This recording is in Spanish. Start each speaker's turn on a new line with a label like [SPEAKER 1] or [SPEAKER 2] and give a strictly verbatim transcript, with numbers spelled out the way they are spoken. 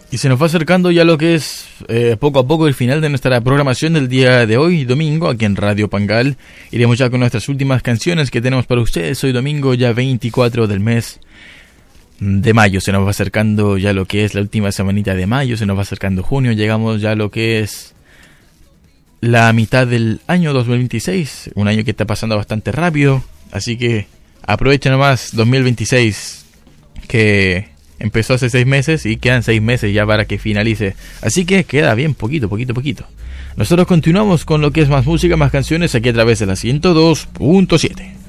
[SPEAKER 1] Y se nos va acercando ya lo que es eh, poco a poco el final de nuestra programación del día de hoy, domingo, aquí en Radio Pangal. Iremos ya con nuestras últimas canciones que tenemos para ustedes. Hoy domingo, ya veinticuatro del mes de mayo. Se nos va acercando ya lo que es la última semanita de mayo, se nos va acercando junio. Llegamos ya a lo que es la mitad del año dos mil veintiséis. Un año que está pasando bastante rápido. Así que aprovechen nomás dos mil veintiséis, que empezó hace seis meses y quedan seis meses ya para que finalice. Así que queda bien, poquito, poquito, poquito. Nosotros continuamos con lo que es más música, más canciones aquí a través de la ciento dos punto siete.